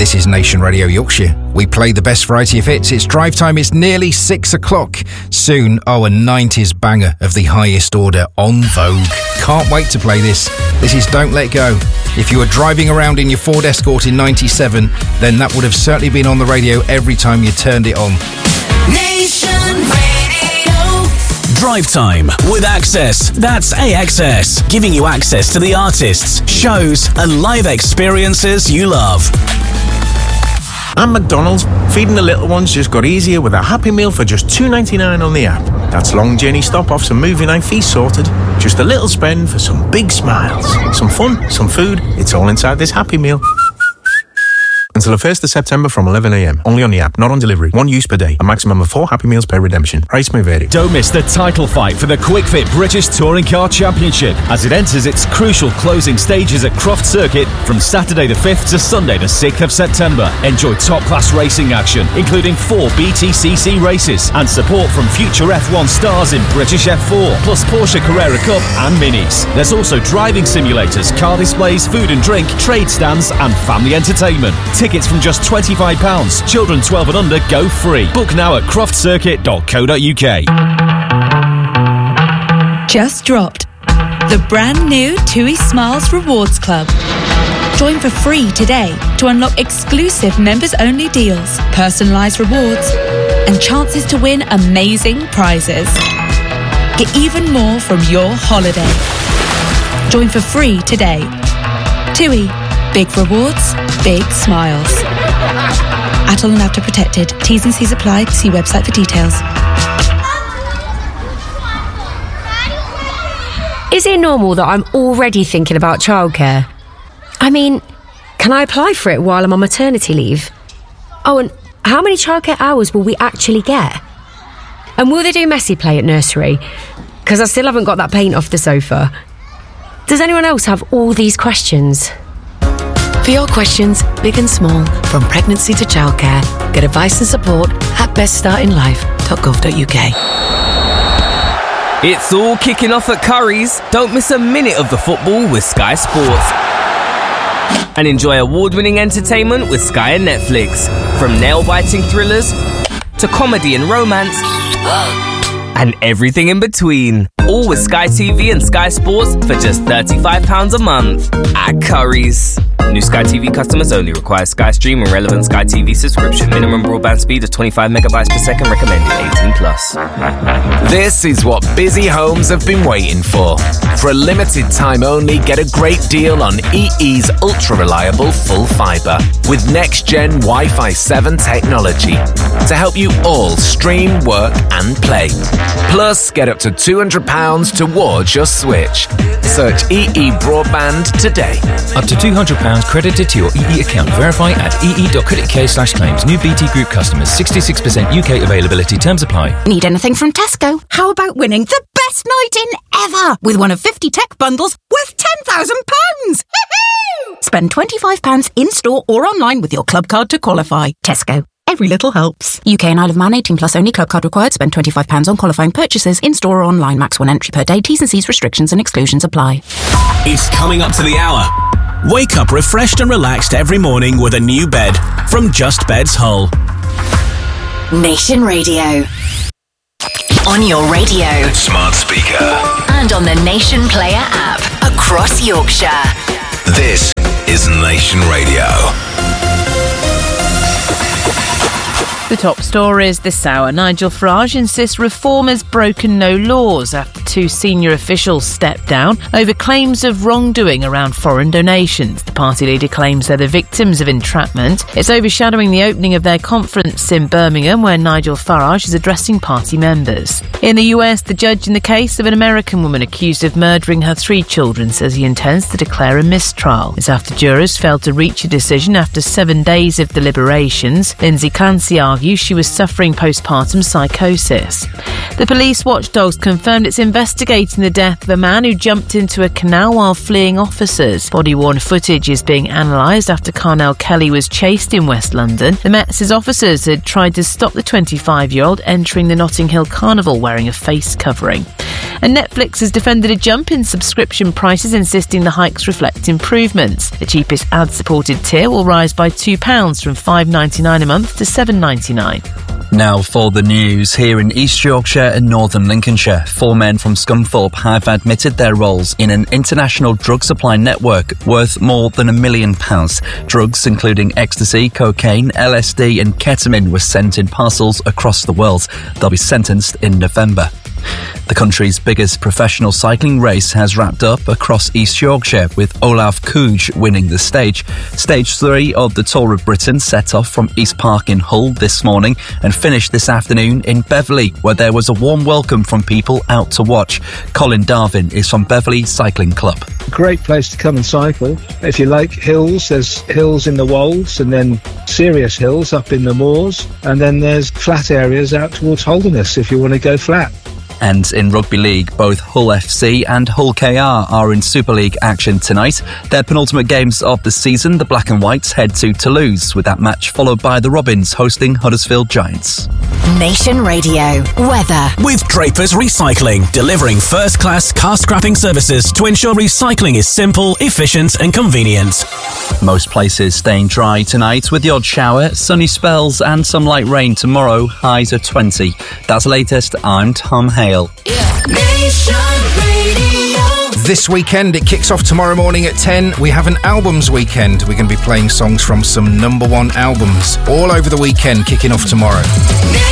This is Nation Radio Yorkshire. We play the best variety of hits. It's drive time. It's nearly 6 o'clock. Soon, a 90s banger of the highest order on Vogue. Can't wait to play this. This is Don't Let Go. If you were driving around in your Ford Escort in 97, then that would have certainly been on the radio every time you turned it on. Nation Radio. Drive time with Access. That's AXS, giving you access to the artists, shows and live experiences you love. And McDonald's, feeding the little ones just got easier with a Happy Meal for just $2.99 on the app. That's long journey stop-offs and movie night fees sorted. Just a little spend for some big smiles. Some fun, some food, it's all inside this Happy Meal. Until the 1st of September from 11 a.m. Only on the app, not on delivery. 1 use per day. A maximum of 4 Happy Meals per redemption. Price may vary. Don't miss the title fight for the Quick Fit British Touring Car Championship as it enters its crucial closing stages at Croft Circuit from Saturday the 5th to Sunday the 6th of September. Enjoy top-class racing action, including 4 BTCC races and support from future F1 stars in British F4, plus Porsche Carrera Cup and Minis. There's also driving simulators, car displays, food and drink, trade stands and family entertainment. Tickets from just £25. Children 12 and under go free. Book now at croftcircuit.co.uk. Just dropped the brand new TUI Smiles Rewards Club. Join for free today to unlock exclusive members-only deals, personalised rewards, and chances to win amazing prizes. Get even more from your holiday. Join for free today. TUI. Big rewards, big smiles. ATOL and APTA protected. T's and C's apply. See website for details. Is it normal that I'm already thinking about childcare? I mean, can I apply for it while I'm on maternity leave? Oh, and how many childcare hours will we actually get? And will they do messy play at nursery? Because I still haven't got that paint off the sofa. Does anyone else have all these questions? For your questions, big and small, from pregnancy to childcare, get advice and support at beststartinlife.gov.uk. It's all kicking off at Curry's. Don't miss a minute of the football with Sky Sports. And enjoy award-winning entertainment with Sky and Netflix. From nail-biting thrillers to comedy and romance and everything in between. All with Sky TV and Sky Sports for just £35 a month at Curry's. New Sky TV customers only. Require Sky Stream and relevant Sky TV subscription. Minimum broadband speed of 25 megabytes per second. Recommended 18+. This is what busy homes have been waiting for. For a limited time only, get a great deal on EE's ultra-reliable full fibre with next-gen Wi-Fi 7 technology to help you all stream, work and play. Plus, get up to £200 towards your switch. Search EE Broadband today. Up to £200 credited to your EE account. Verify at ee.co.uk/claims. New BT Group customers. 66% UK availability. Terms apply. Need anything from Tesco? How about winning the best night in ever with one of 50 tech bundles worth £10,000? Spend £25 in-store or online with your club card to qualify. Tesco. Every little helps. UK and Isle of Man 18+ only. Club card required. Spend £25 on qualifying purchases in-store or online. Max 1 entry per day. T's and C's restrictions and exclusions apply. It's coming up to the hour. Wake up refreshed and relaxed every morning with a new bed from Just Beds Hull. Nation Radio. On your radio. Smart speaker. And on the Nation Player app. Across Yorkshire. This is Nation Radio. The top stories this hour. Nigel Farage insists reform has broken no laws after 2 senior officials stepped down over claims of wrongdoing around foreign donations. The party leader claims they're the victims of entrapment. It's overshadowing the opening of their conference in Birmingham, where Nigel Farage is addressing party members. In the US, the judge in the case of an American woman accused of murdering her 3 children says he intends to declare a mistrial. It's after jurors failed to reach a decision after 7 days of deliberations. Lindsay Clancy argues she was suffering postpartum psychosis. The police watchdogs confirmed its investigation investigating the death of a man who jumped into a canal while fleeing officers. Body-worn footage is being analysed after Carnell Kelly was chased in West London. The Met says officers had tried to stop the 25-year-old entering the Notting Hill Carnival wearing a face covering. And Netflix has defended a jump in subscription prices, insisting the hikes reflect improvements. The cheapest ad-supported tier will rise by £2 from $5.99 a month to $7.99. Now for the news. Here in East Yorkshire and Northern Lincolnshire, 4 men from Scunthorpe have admitted their roles in an international drug supply network worth more than £1 million. Drugs including ecstasy, cocaine, LSD and ketamine were sent in parcels across the world. They'll be sentenced in November. The country's biggest professional cycling race has wrapped up across East Yorkshire, with Olaf Kuj winning the stage. Stage 3 of the Tour of Britain set off from East Park in Hull this morning and finished this afternoon in Beverley, where there was a warm welcome from people out to watch. Colin Darvin is from Beverley Cycling Club. Great place to come and cycle. If you like hills, there's hills in the Wolds and then serious hills up in the moors, and then there's flat areas out towards Holderness if you want to go flat. And in Rugby League, both Hull FC and Hull KR are in Super League action tonight. Their penultimate games of the season, the Black and Whites head to Toulouse, with that match followed by the Robins hosting Huddersfield Giants. Nation Radio weather. With Draper's Recycling, delivering first-class car scrapping services to ensure recycling is simple, efficient and convenient. Most places staying dry tonight, with the odd shower, sunny spells and some light rain tomorrow, highs of 20. That's the latest. I'm Tom Hale. This weekend, it kicks off tomorrow morning at 10. We have an albums weekend. We're going to be playing songs from some number 1 albums all over the weekend, kicking off tomorrow.